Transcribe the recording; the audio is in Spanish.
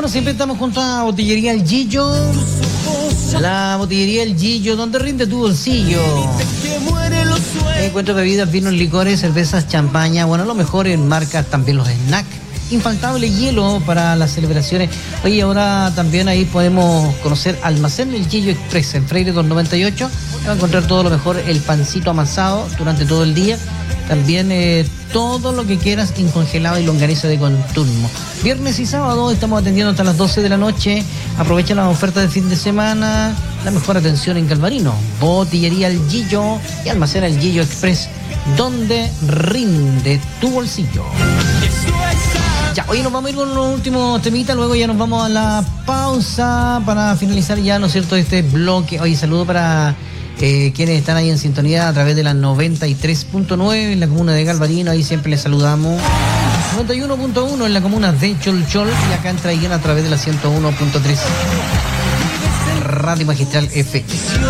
Bueno, siempre estamos junto a Botillería El Gillo. La Botillería El Gillo, donde rinde tu bolsillo. Encuentro bebidas, vinos, licores, cervezas, champaña. Bueno, lo mejor en marcas, también los snacks. Infaltable hielo para las celebraciones. Oye, ahora también ahí podemos conocer Almacén El Gillo Express en Freire 298. Va a encontrar todo lo mejor, el pancito amasado durante todo el día. También todo lo que quieras en congelado y longaniza de consumo. Viernes y sábado estamos atendiendo hasta las 12 de la noche. Aprovecha las ofertas de fin de semana. La mejor atención en Calvarino. Botillería El Gillo y Almacén El Gillo Express, donde rinde tu bolsillo. Ya, hoy nos vamos a ir con los últimos temitas, luego ya nos vamos a la pausa para finalizar ya, ¿no es cierto?, este bloque. Oye, saludo para quienes están ahí en sintonía a través de la 93.9 en la comuna de Galvarino, ahí siempre les saludamos. 91.1 en la comuna de Cholchol y acá en Traiguén a través de la 101.3 Radio Magistral FM.